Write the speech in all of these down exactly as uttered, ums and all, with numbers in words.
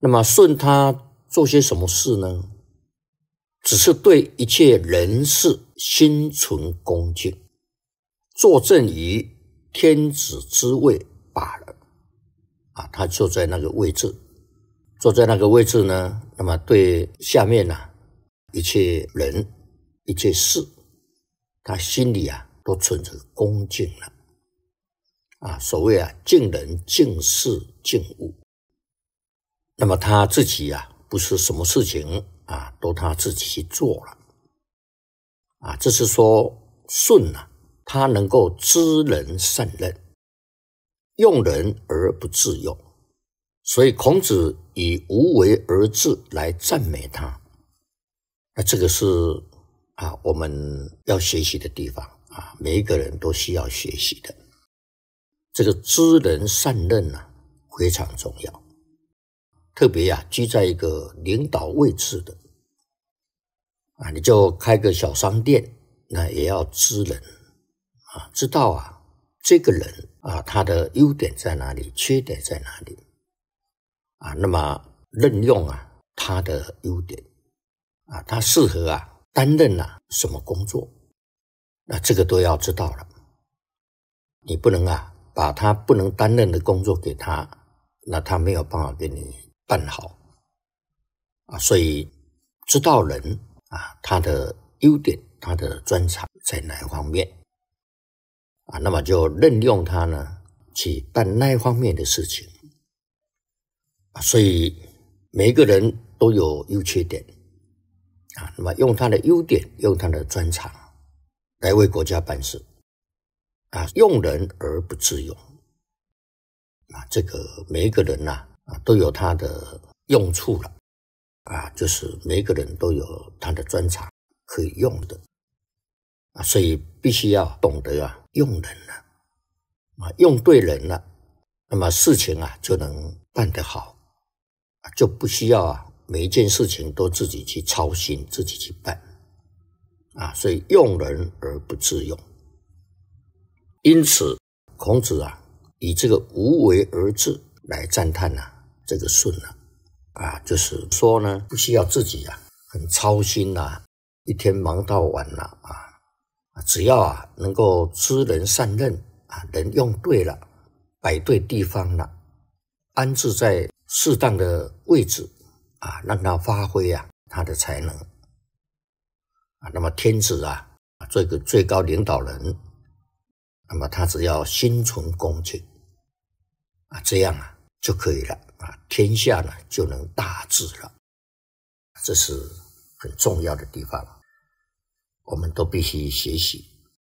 那么舜他做些什么事呢？只是对一切人事心存恭敬，坐正于天子之位罢了。啊，他坐在那个位置，坐在那个位置呢，那么对下面啊一切人一切事，他心里啊都存着恭敬了。啊，所谓啊敬人敬事敬物。那么他自己啊不是什么事情啊都他自己去做了。啊，这是说舜啊他能够知人善任，用人而不自用，所以孔子以无为而治来赞美他。那这个是啊我们要学习的地方啊，每一个人都需要学习的。这个知人善任啊非常重要，特别啊居在一个领导位置的啊，你就开个小商店，那也要知人啊，知道啊这个人啊他的优点在哪里，缺点在哪里啊，那么任用啊他的优点啊，他适合啊担任啊什么工作，那这个都要知道了。你不能啊把他不能担任的工作给他，那他没有办法给你办好啊。所以知道人啊他的优点他的专长在哪一方面啊，那么就任用他呢去办那一方面的事情啊。所以每一个人都有优缺点啊，那么用他的优点用他的专长来为国家办事啊，用人而不自用啊，这个每一个人呐 啊, 啊都有他的用处了啊，就是每一个人都有他的专长可以用的啊，所以必须要懂得啊用人了啊，用对人了，那么事情啊就能办得好啊，就不需要啊每一件事情都自己去操心自己去办啊，所以用人而不自用。因此孔子啊以这个无为而治来赞叹啊这个舜啊啊，就是说呢不需要自己啊很操心啊，一天忙到晚啊啊，只要啊能够知人善任啊，人用对了，摆对地方了，安置在适当的位置啊，让他发挥啊他的才能啊，那么天子啊做一个最高领导人，那么他只要心存恭敬啊，这样啊就可以了啊，天下呢就能大治了。这是很重要的地方，我们都必须学习。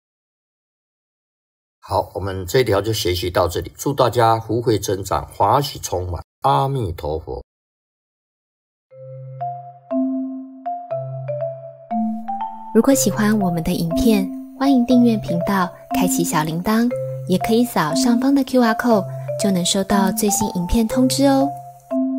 好，我们这一条就学习到这里，祝大家福慧增长，华喜充满，阿弥陀佛。 如果喜欢我们的影片，欢迎订阅频道，开启小铃铛，也可以扫上方的 Q R code， 就能收到最新影片通知哦。